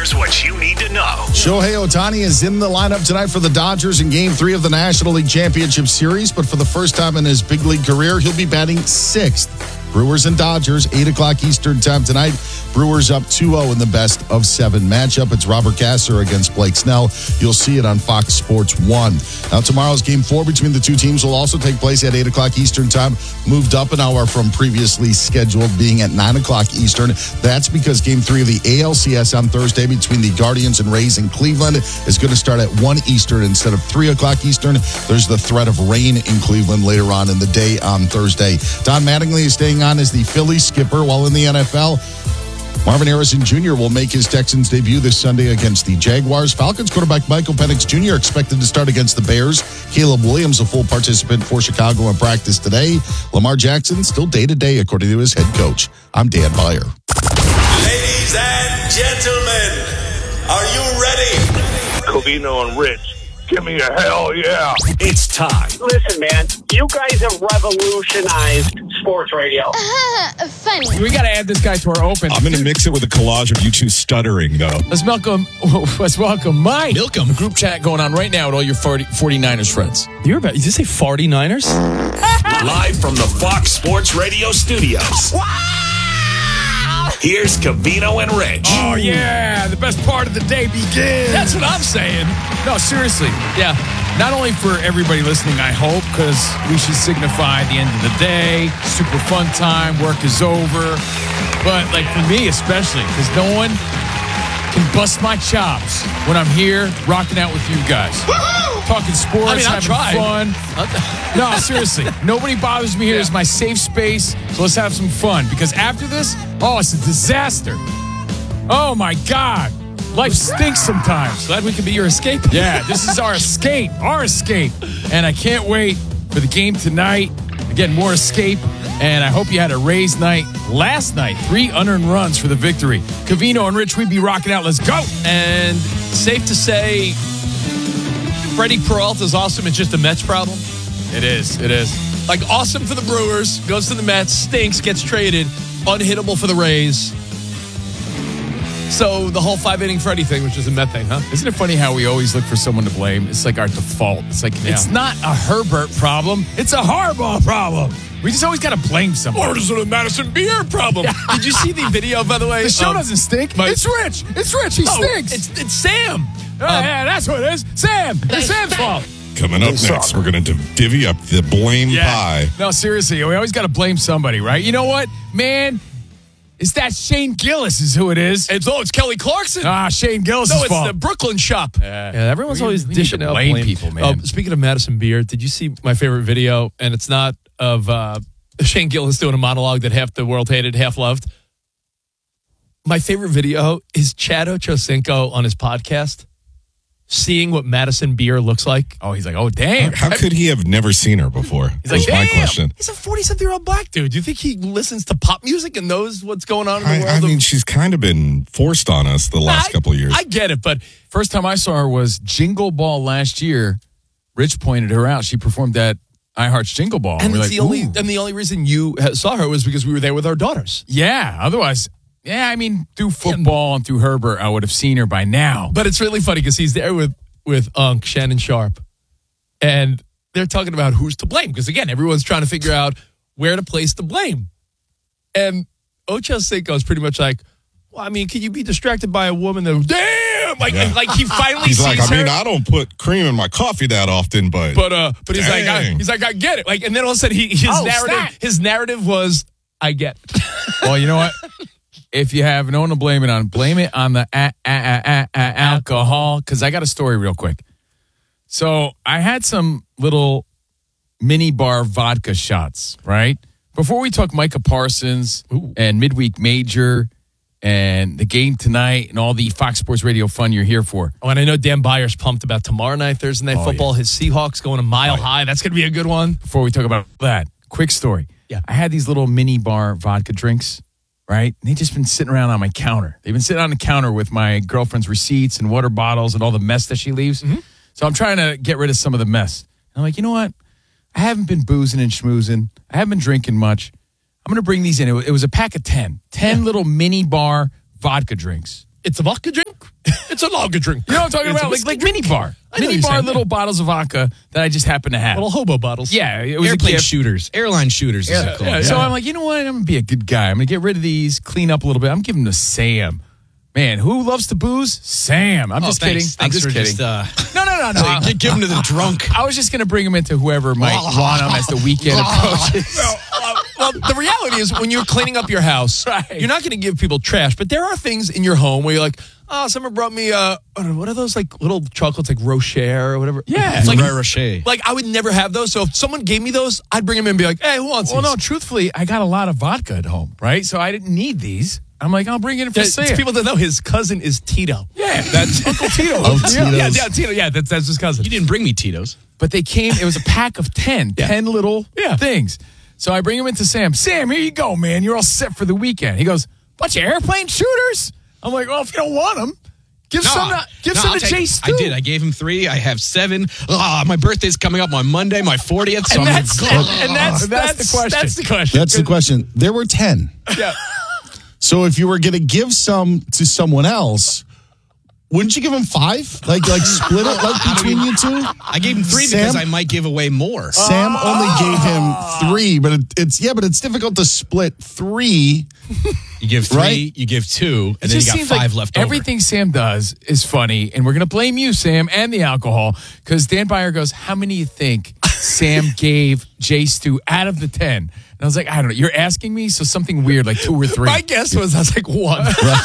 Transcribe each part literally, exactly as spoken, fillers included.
Here's what you need to know. Shohei Ohtani is in the lineup tonight for the Dodgers in Game three of the National League Championship Series, but for the first time in his big league career, he'll be batting sixth. Brewers and Dodgers, eight o'clock Eastern time tonight. Brewers up two oh in the best of seven matchup. It's Robert Gasser against Blake Snell. You'll see it on Fox Sports one. Now, tomorrow's Game four between the two teams will also take place at eight o'clock Eastern time, moved up an hour from previously scheduled being at nine o'clock Eastern. That's because Game three of the A L C S on Thursday between the Guardians and Rays in Cleveland is going to start at one Eastern instead of three o'clock Eastern. There's the threat of rain in Cleveland later on in the day on Thursday. Don Mattingly is staying on as the Phillies skipper while in the N F L. Marvin Harrison Junior will make his Texans debut this Sunday against the Jaguars. Falcons quarterback Michael Penix Junior expected to start against the Bears. Caleb Williams, a full participant for Chicago in practice today. Lamar Jackson still day-to-day, according to his head coach. I'm Dan Beyer. Ladies and gentlemen, are you ready? Covino and Rich. Give me a hell yeah. It's time. Listen, man, you guys have revolutionized sports radio. Uh, funny. We got to add this guy to our open. I'm going to mix it with a collage of you two stuttering, though. Let's welcome, let's welcome Mike. Welcome. Group chat going on right now with all your forty, 49ers friends. You're about, did you say forty-niners? Live from the Fox Sports Radio studios. Here's Covino and Rich. Oh, yeah. The best part of the day begins. That's what I'm saying. No, seriously. Yeah. Not only for everybody listening, I hope, because we should signify the end of the day, super fun time, work is over. But, like, for me especially, because no one can bust my chops when I'm here rocking out with you guys. Woo-hoo! Talking sports, I mean, I'll having try. fun. No, seriously. Nobody bothers me here. Yeah. It's my safe space. So let's have some fun. Because after this, oh, it's a disaster. Oh, my God. Life stinks sometimes. Glad we can be your escape. Yeah, this is our escape. Our escape. And I can't wait for the game tonight. Again, more escape. And I hope you had a Rays night last night. Three unearned runs for the victory. Covino and Rich, we'd be rocking out. Let's go. And safe to say, Freddie Peralta is awesome. It's just a Mets problem. It is. It is. Like, awesome for the Brewers. Goes to the Mets. Stinks. Gets traded. Unhittable for the Rays. So the whole five-inning Freddie thing, which is a Met thing, huh? Isn't it funny how we always look for someone to blame? It's like our default. It's like, yeah. It's not a Herbert problem. It's a Harbaugh problem. We just always got to blame someone. Or is it a Madison Beer problem? Did you see the video, by the way? The show um, doesn't stink. My, it's Rich. It's Rich. He no, stinks. It's, it's Sam. Oh, um, yeah, that's what it is. Sam. It's Sam's fault. Coming up next, we're going to divvy up the blame yeah. pie. No, seriously, we always got to blame somebody, right? You know what, man? It's that Shane Gillis is who it is. It's, oh, it's Kelly Clarkson. Ah, Shane Gillis' no, fault. No, it's the Brooklyn shop. Uh, yeah, everyone's we, always we dishing out blame blame people, man. Uh, speaking of Madison Beer, did you see my favorite video? And it's not of uh, Shane Gillis doing a monologue that half the world hated, half loved. My favorite video is Chad Ochocinco on his podcast, seeing what Madison Beer looks like. Oh, he's like, oh, damn. How could he have never seen her before? He's like, my damn. question. He's a forty-something-year-old black dude. Do you think he listens to pop music and knows what's going on in the I, world? I of- mean, she's kind of been forced on us the last I, couple of years. I get it, but first time I saw her was Jingle Ball last year. Rich pointed her out. She performed at iHeart's Jingle Ball. And, we're it's like, the only, ooh. and the only reason you saw her was because we were there with our daughters. Yeah, otherwise... Yeah, I mean, through football and through Herbert, I would have seen her by now. But it's really funny because he's there with, with Unc, Shannon Sharp, and they're talking about who's to blame. Because, again, everyone's trying to figure out where to place the blame. And Ochocinco is pretty much like, well, I mean, can you be distracted by a woman that, damn! Like, Yeah. like he finally he's sees like, I her. mean, I don't put cream in my coffee that often, but... But, uh, but he's like, I, dang. he's like, I get it. Like, and then all of a sudden, he, his Oh, narrative, snap. his narrative was, I get it. Well, you know what? If you have no one to blame it on, blame it on the a- a- a- a- a- alcohol. Because I got a story real quick. So I had some little mini bar vodka shots, right? Before we talk Micah Parsons Ooh. and Midweek Major and the game tonight and all the Fox Sports Radio fun you're here for. Oh, and I know Dan Byer's pumped about tomorrow night, Thursday Night Oh, Football. yeah. His Seahawks going a mile Oh, yeah. high. That's going to be a good one. Before we talk about that, quick story. Yeah. I had these little mini bar vodka drinks, right? And they've just been sitting around on my counter. They've been sitting on the counter with my girlfriend's receipts and water bottles and all the mess that she leaves. Mm-hmm. So I'm trying to get rid of some of the mess. And I'm like, you know what? I haven't been boozing and schmoozing. I haven't been drinking much. I'm going to bring these in. It was a pack of ten. ten yeah. little mini bar vodka drinks. It's a vodka drink? it's a lager drink. You know what I'm talking It's a about? Like, whiskey like mini bar. I know Mini you're bar saying, little yeah. bottles of vodka that I just happen to have. Little hobo bottles. Yeah, it was Airplane a gift. shooters, airline shooters. Is Yeah, it called? yeah, so I'm like, you know what? I'm going to be a good guy. I'm going to get rid of these, clean up a little bit. I'm giving them to Sam. Man, who loves to booze? Sam. I'm Oh, just thanks. kidding. I'm Thanks just for kidding. just, uh, no, no, no, no. so you give them to the drunk. I was just going to bring them into whoever might want them as the weekend approaches. Well, uh, well, the reality is when you're cleaning up your house, Right. you're not going to give people trash, but there are things in your home where you're like, oh, someone brought me, uh, what are those like little chocolates like Rocher or whatever? Yeah. It's like, Ferrero Rocher. like I would never have those. So if someone gave me those, I'd bring them in and be like, hey, who wants Well, these? no, truthfully, I got a lot of vodka at home, right? So I didn't need these. I'm like, I'll bring it in for Yeah, Sam. people don't know his cousin is Tito. Yeah, that's Uncle Tito. Oh, Yeah. Tito's. Yeah, yeah, Tito. Yeah, that's, that's his cousin. You didn't bring me Tito's. But they came, it was a pack of ten, ten little Yeah. things. So I bring them into Sam. Sam, here you go, man. You're all set for the weekend. He goes, bunch of airplane shooters? I'm like, well, if you don't want them, give No, some to, give no, some I'll to take- Chase, I did. I gave him three. I have seven. Ah, my birthday's coming up on Monday, my fortieth. So And I'm that's, gonna- and, and that's, That's that's, the question. That's the question. That's the question. There were ten. Yeah. So if you were going to give some to someone else, wouldn't you give them five? Like, like split it like between you two? I gave him three Sam? because I might give away more. Sam only gave him three, but it, it's yeah, but it's difficult to split three. You give three, Right? you give two, and It then you just got seems five like left over. everything Sam does is funny, and we're going to blame you, Sam, and the alcohol, because Dan Byer goes, how many you think Sam gave Jace to out of the ten? And I was like, I don't know. You're asking me? So something weird, like two or three. My guess was, I was like, one.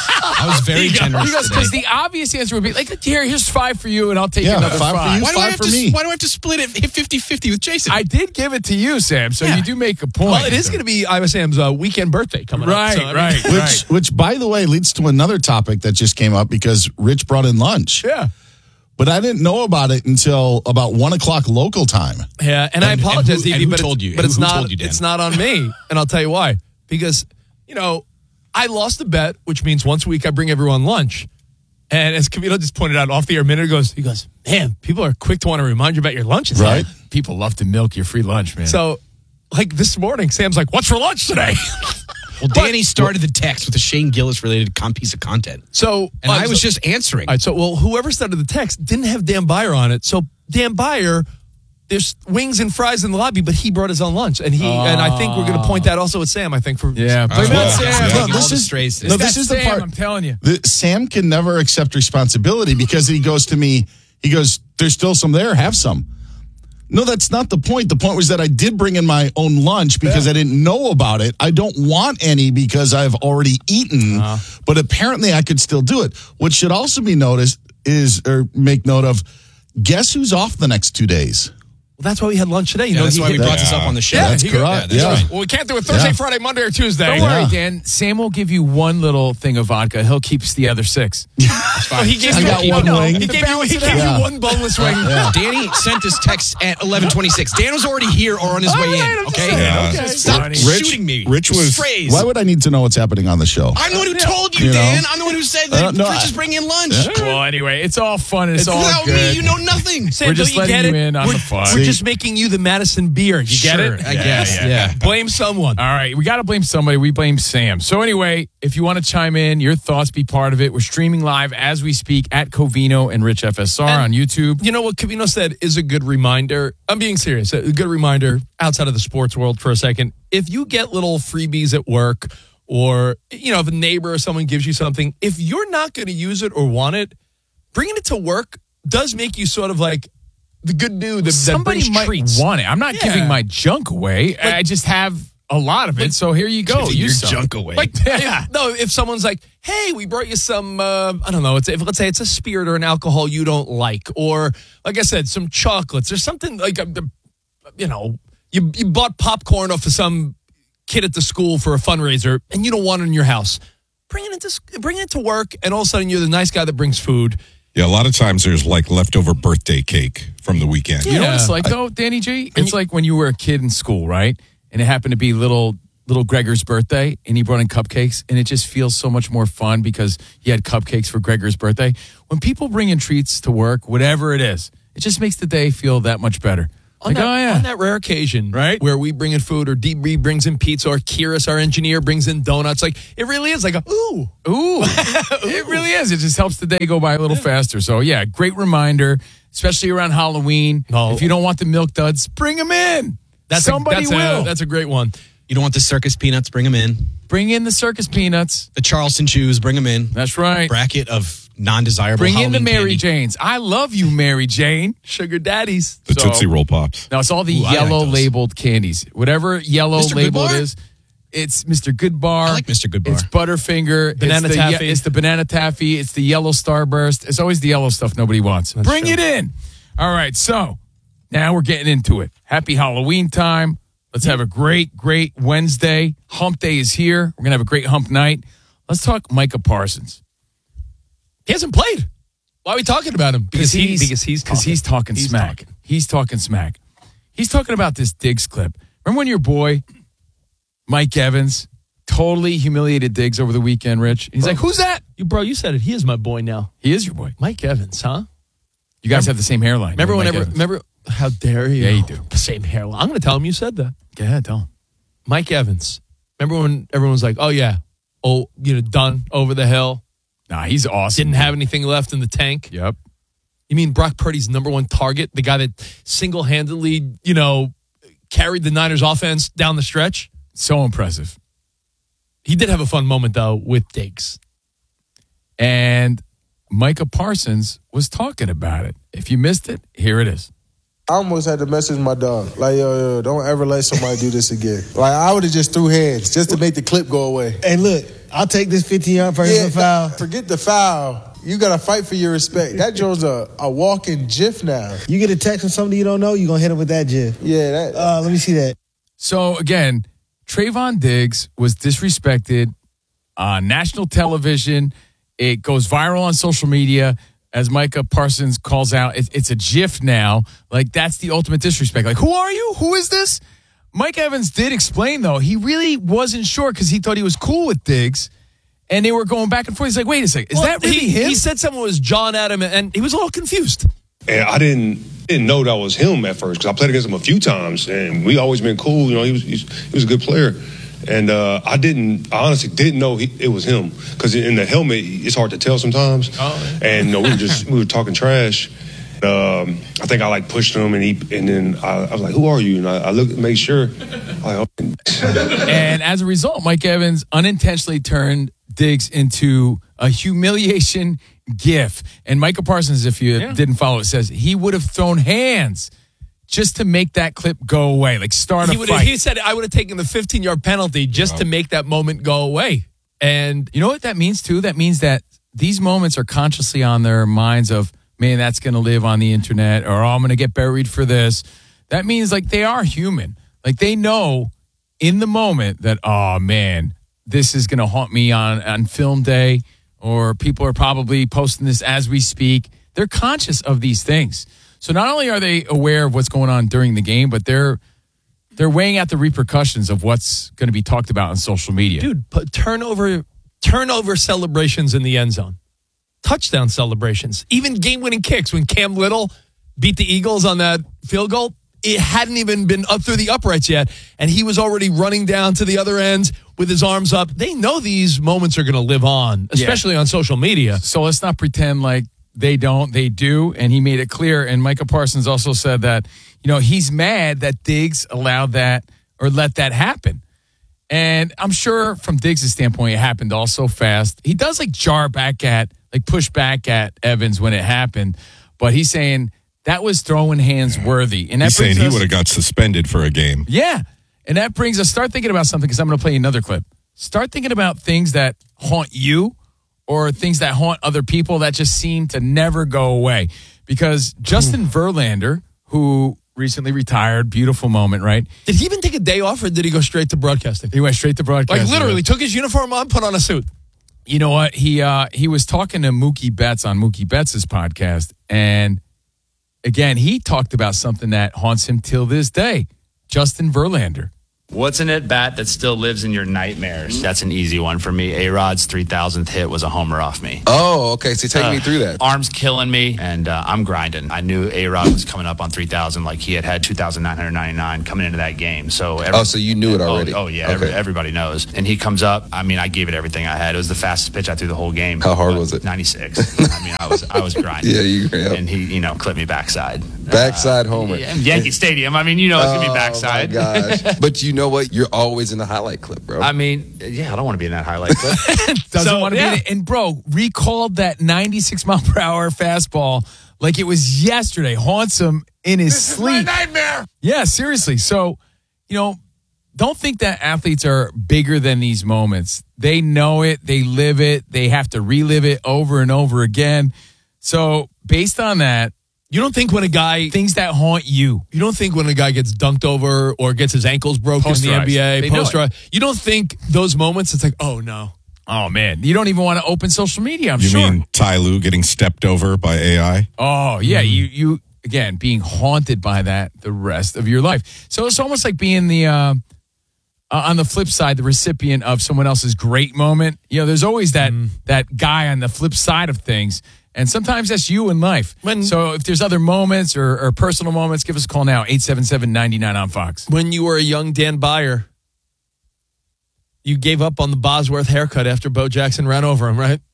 I was very generous He goes, today. because the obvious answer would be, like, here, here's five for you, and I'll take Yeah, another five five. for you. Why do, I five have for to, me. why do I have to split it fifty-fifty with Jason? I did give it to you, Sam, so Yeah. you do make a point. Well, it is going to be Iowa Sam's uh, weekend birthday coming up. Right, so, I mean- right, Which, right. which, by the way, leads to another topic that just came up because Rich brought in lunch. Yeah. But I didn't know about it until about one o'clock local time. Yeah, and, I And- and apologize, who- D V, and who but told it's, you? but Who- it's who not. told you, Dan? It's not on me, and I'll tell you why. Because you know, I lost a bet, which means once a week I bring everyone lunch. And as Camilo just pointed out off the air a minute ago, he goes, "Man, people are quick to want to remind you about your lunches, Right. People love to milk your free lunch, man. So, like this morning, Sam's like, "What's for lunch today?" well, Danny started the text with a Shane Gillis related con- piece of content. So, And uh, I was so- just answering. All right, so well, whoever started the text didn't have Dan Byer on it. So Dan Byer, there's wings and fries in the lobby, but he brought his own lunch, and he and I think we're going to point that also at Sam. I think for yeah, blame it well, on Sam. yeah, No, all this the is strays. no, It's this That's is the Sam, part. I'm telling you. The, Sam can never accept responsibility because he goes to me. He goes, "There's still some there. Have some." No, that's not the point. The point was that I did bring in my own lunch because I didn't know about it. I don't want any because I've already eaten, but apparently I could still do it. What should also be noticed is, or make note of, guess who's off the next two days? Well, that's why we had lunch today. You Yeah, know, that's he why we hit- brought this up on the show. Yeah, that's He go- correct. that's Yeah. right. Well, we can't do it Thursday, Yeah. Friday, Monday, or Tuesday. Don't Yeah. worry, Dan. Sam will give you one little thing of vodka. He'll keep the other six. Well, he gave I you got you one know, wing. He gave you, he gave Yeah. you one boneless wing. Danny sent this text at eleven twenty-six. Dan was already here or on his All way right, in. I'm just Okay, saying, Yeah. okay. stop Funny. Rich- shooting me. Rich was- strays. Why would I need to know what's happening on the show? I'm the one who told you, You know? Dan. I'm the one who said Uh, that no, Rich I- is bringing in lunch. Well, anyway, it's all fun and it's, all Without good. me, you know nothing. Sam, We're don't just you letting get you it? in on we're, the fun. We're See? just making you the Madison beer. You get Sure, it? I guess. yeah, Yeah. Blame someone. All right, we got to blame somebody. We blame Sam. So anyway, if you want to chime in, your thoughts, be part of it. We're streaming live as we speak at Covino and Rich F S R And on YouTube. You know what Cavino said is a good reminder. I'm being serious. A good reminder outside of the sports world for a second. If you get little freebies at work or, you know, if a neighbor or someone gives you something, if you're not going to use it or want it, bringing it to work does make you sort of like the good dude that, that Somebody brings might treats. want it. I'm not Yeah. giving my junk away. I just have a lot of it. So here you go. Giving Use your some. junk away. Like, Yeah. if, no, if someone's like, "Hey, we brought you some," uh, I don't know. It's if let's say it's a spirit or an alcohol you don't like, or like I said, some chocolates or something like, uh, the- you know, you you bought popcorn off of some kid at the school for a fundraiser, and you don't want it in your house. Bring it into s- bring it to work, and all of a sudden you're the nice guy that brings food. Yeah, a lot of times there's like leftover birthday cake from the weekend. You know what Yeah. it's like though, Danny G? It's like when you were a kid in school, right? And it happened to be little little Gregor's birthday, and he brought in cupcakes, and it just feels so much more fun because he had cupcakes for Gregor's birthday. When people bring in treats to work, whatever it is, it just makes the day feel that much better. On, Like, that, oh, yeah. on that rare occasion, Right. where we bring in food, or D B brings in pizza, or Kyrus, our engineer, brings in donuts. Like, it really is like a, ooh. Ooh. It really is. It just helps the day go by a little faster. So, yeah, great reminder, especially around Halloween. No. If you don't want the milk duds, bring them in. That's Somebody a, that's will. A, that's a great one. You don't want the circus peanuts? Bring them in. Bring in the circus peanuts. The Charleston chews? Bring them in. That's right. Bracket of non-desirable Bring Halloween in the Mary candy. Janes. I love you, Mary Jane. Sugar daddies. The So- Tootsie Roll Pops. No, it's all the Ooh, I like yellow those. labeled candies. Whatever yellow Mister labeled Goodbar? is, it's Mister Goodbar. I like Mister Goodbar. It's Butterfinger. Banana it's the, taffy. It's the banana taffy. It's the yellow Starburst. It's always the yellow stuff nobody wants. Bring true. it in. All right, so now we're getting into it. Happy Halloween time. Let's have a great, great Wednesday. Hump Day is here. We're going to have a great hump night. Let's talk Micah Parsons. He hasn't played. Why are we talking about him? Because he, because he's because he's talking He's smack. talking. He's talking smack. He's talking about this Diggs clip. Remember when your boy Mike Evans totally humiliated Diggs over the weekend, Rich? He's like, "Who's that?" You, bro, you said it. He is my boy now. He is your boy. Mike Evans, huh? You guys have the same hairline. Remember Mike whenever, Evans. remember, how dare you? Yeah, you do. Same hairline. I'm going to tell him you said that. Yeah, don't. Mike Evans. Remember when everyone was like, oh, yeah, oh, you know, done over the hill. Nah, he's awesome. Didn't have anything left in the tank. Yep. You mean Brock Purdy's number one target, the guy that single-handedly, you know, carried the Niners offense down the stretch? So impressive. He did have a fun moment, though, with Diggs. And Micah Parsons was talking about it. If you missed it, here it is. I almost had to message my dog. Like, yo, yo, don't ever let somebody do this again. Like, I would have just threw hands just to make the clip go away. Hey, look, I'll take this fifteen-yard personal Yeah, foul. forget the foul. You got to fight for your respect. That Joe's a, a walking GIF now. You get a text from somebody you don't know, you're going to hit him with that gif. Yeah, that. Uh, let me see that. So, again, Trayvon Diggs was disrespected on national television. It goes viral on social media. As Micah Parsons calls out, it, it's a GIF now. Like, that's the ultimate disrespect. Like, who are you? Who is this? Mike Evans did explain, though. He really wasn't sure because he thought he was cool with Diggs. And they were going back and forth. He's like, wait a second. Is Well, that really he, him? He said someone was John Adam, and he was a little confused. And I didn't didn't know that was him at first because I played against him a few times, and we always been cool. You know, he was he's, he was a good player, and uh, I didn't I honestly didn't know he, it was him because in the helmet it's hard to tell sometimes. Oh. And you know, we were just we were talking trash. Um, I think I like pushed him, and he and then I, I was like, "Who are you?" And I, I looked, make sure. Like, And as a result, Mike Evans unintentionally turned Diggs into a humiliation gif. And Micah Parsons, if you Yeah. didn't follow it, says he would have thrown hands just to make that clip go away, like start He, a would, fight. he said, I would have taken the fifteen-yard penalty just to make that moment go away. And You know what that means, too? That means that these moments are consciously on their minds of, man, that's going to live on the internet, or oh, I'm going to get buried for this. That means, like, they are human. Like, they know in the moment that, oh, man, this is going to haunt me on, on film day, or people are probably posting this as we speak. They're conscious of these things. So not only are they aware of what's going on during the game, but they're they're weighing out the repercussions of what's going to be talked about on social media. dude, put turnover turnover celebrations in the end zone, touchdown celebrations, even game-winning kicks. When Cam Little beat the Eagles on that field goal, it hadn't even been up through the uprights yet, and he was already running down to the other end with his arms up. They know these moments are going to live on, especially Yeah. on social media. So let's not pretend like they don't. They do, and he made it clear. And Micah Parsons also said that, you know, he's mad that Diggs allowed that or let that happen. And I'm sure from Diggs' standpoint, it happened all so fast. He does like jar back at, like push back at Evans when it happened. But he's saying that was throwing hands worthy. And that He's saying brings he us- would have got suspended for a game. Yeah. And that brings us, start thinking about something because I'm going to play another clip. Start thinking about things that haunt you or things that haunt other people that just seem to never go away. Because Justin Verlander, who recently retired, beautiful moment, right? Did he even take a day off, or did he go straight to broadcasting? He went straight to broadcasting. Like literally took his uniform on, put on a suit. You know what? He uh, he was talking to Mookie Betts on Mookie Betts' podcast. And again, he talked about something that haunts him till this day. Justin Verlander. What's an at-bat that still lives in your nightmares? That's an easy one for me. A-Rod's three thousandth hit was a homer off me. Oh, okay. So take Uh, me through that. Arm's killing me, and uh, I'm grinding. I knew A-Rod was coming up on three thousand, like he had had two thousand nine hundred ninety-nine coming into that game. So every, Oh, so you knew it already. Oh, oh yeah, every, Okay. everybody knows. And he comes up. I mean, I gave it everything I had. It was the fastest pitch I threw the whole game. How hard Uh, was it? ninety-six. I mean, I was I was grinding. Yeah, you- yeah. And he, you know, clipped me backside. Backside homer. Yeah, Yankee Stadium. I mean, you know, it's gonna be backside. Oh, my gosh. But you know what? You're always in the highlight clip, bro. I mean, yeah, I don't want to be in that highlight clip. Doesn't So, want to yeah. be in it. And bro, recalled that ninety-six mile per hour fastball like it was yesterday. Haunts him in his sleep. nightmare. Yeah, seriously. So, you know, don't think that athletes are bigger than these moments. They know it, they live it, they have to relive it over and over again. So, based on that, You don't think when a guy things that haunt you. You don't think when a guy gets dunked over or gets his ankles broken in the Posterized. N B A, They know posterized, you don't think those moments, it's like, oh no. Oh man, you don't even want to open social media, I'm You sure. mean Ty Lue getting stepped over by A I? Oh, yeah. You, you again, being haunted by that the rest of your life. So it's almost like being the, uh, uh, on the flip side, the recipient of someone else's great moment. You know, there's always that, that guy on the flip side of things. And sometimes that's you in life. When- so if there's other moments or, or personal moments, give us a call now, eight seven seven, nine nine on Fox. When you were a young Dan Byer, you gave up on the Bosworth haircut after Bo Jackson ran over him, right?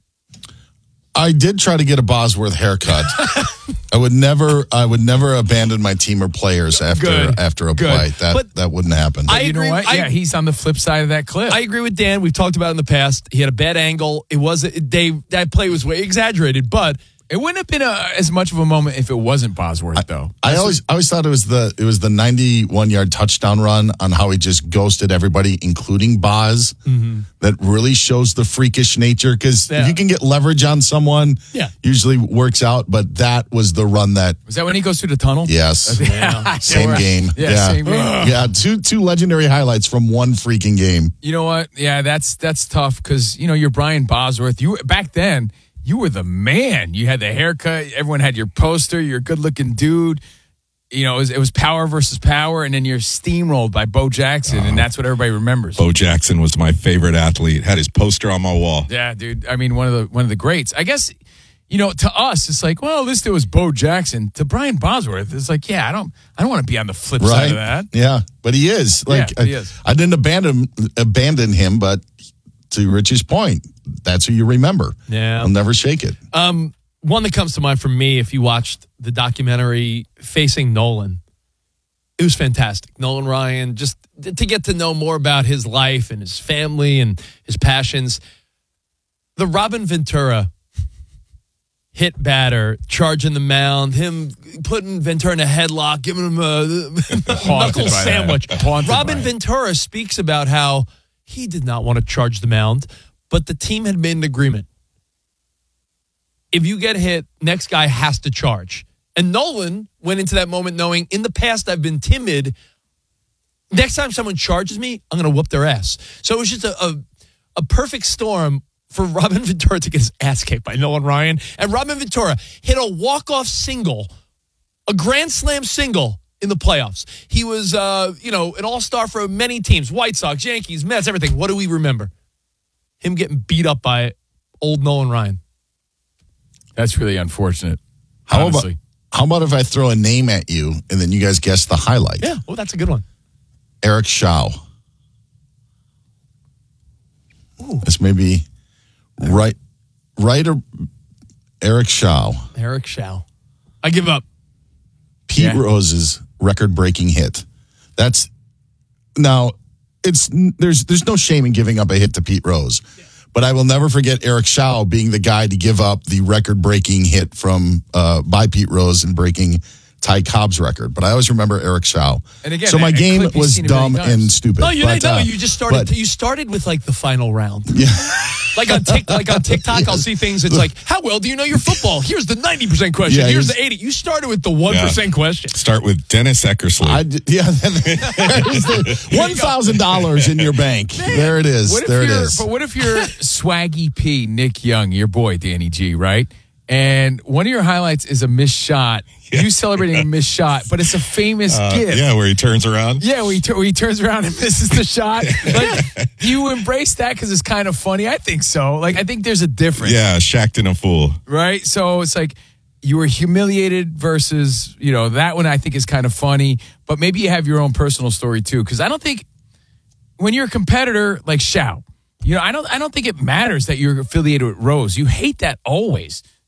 I did try to get a Bosworth haircut. I would never, I would never abandon my team or players after Good. after a Good. play. That But that wouldn't happen. I you agree- know what? I- yeah, he's on the flip side of that clip. I agree with Dan. We've talked about it in the past. He had a bad angle. It was they that play was way exaggerated, but it wouldn't have been a, as much of a moment if it wasn't Bosworth, though. I always I always thought it was the it was the ninety-one yard touchdown run on how he just ghosted everybody, including Boz. That really shows the freakish nature because Yeah. if you can get leverage on someone, Yeah. usually works out. But that was the run that Was that when he goes through the tunnel? yes, Yeah. same Yeah. game, Yeah, same game. yeah, two two legendary highlights from one freaking game. You know what? Yeah, that's that's tough because you know you're Brian Bosworth. You back then you were the man. You had the haircut. Everyone had your poster. You're a good looking dude. You know it was, it was power versus power, and then you're steamrolled by Bo Jackson, and that's what everybody remembers. Bo Jackson was my favorite athlete. Had his poster on my wall. Yeah, dude. I mean, one of the one of the greats. I guess you know to us it's like, well, this dude was Bo Jackson. To Brian Bosworth, it's like, yeah, I don't I don't want to be on the flip side of that. Yeah, but he is. Like Yeah, he I, is. I didn't abandon abandon him, but to Rich's point, that's who you remember. Yeah. I'll never shake it. Um, one that comes to mind for me, if you watched the documentary Facing Nolan, it was fantastic. Nolan Ryan, just to get to know more about his life and his family and his passions. The Robin Ventura hit batter, charging the mound, him putting Ventura in a headlock, giving him a knuckle by sandwich. that. Haunted Robin by it. Ventura speaks about how he did not want to charge the mound, but the team had made an agreement. If you get hit, next guy has to charge. And Nolan went into that moment knowing, in the past, I've been timid. Next time someone charges me, I'm going to whoop their ass. So it was just a, a, a perfect storm for Robin Ventura to get his ass kicked by Nolan Ryan. And Robin Ventura hit a walk-off single, a grand slam single in the playoffs. He was, uh, you know, an all-star for many teams, White Sox, Yankees, Mets, everything. What do we remember? Him getting beat up by old Nolan Ryan. That's really unfortunate. How honestly. about how about if I throw a name at you and then you guys guess the highlight? Yeah, well, that's a good one. Eric Shaw. This may be right, right or Eric Shaw. Eric Shaw. I give up. Pete Yeah. Rose's record-breaking hit. That's now it's there's there's no shame in giving up a hit to Pete Rose, but I will never forget Eric Shaw being the guy to give up the record-breaking hit from uh, by Pete Rose and breaking Ty Cobb's record. But I always remember Eric Shaw. And again, so my a- a game clip you've was seen it many dumb times. and stupid. No, you but, no, uh, you just started. but- you started with like the final round. yeah. Like on Tik, like on TikTok, I'll see things. It's like, how well do you know your football? Here's the ninety percent question. Yeah, Here's he's- the eighty. You started with the one percent question. Start with Dennis Eckersley. I d- yeah, there's the one thousand dollars in your bank. There it is. What if There it you're- is. But what if you're Swaggy P, Nick Young, your boy, Danny G, right? And one of your highlights is a missed shot. You celebrating a missed shot, but it's a famous Uh, gift. yeah, where he turns around. Yeah, where he, tur- where he turns around and misses the shot. Like, do you embrace that because it's kind of funny? I think so. Like, I think there's a difference. Yeah, Shaqtin' a fool. Right? So it's like you were humiliated versus, you know, that one I think is kind of funny. But maybe you have your own personal story too. Because I don't think when you're a competitor like Shao, you know, I don't I don't think it matters that you're affiliated with Rose. You hate that always.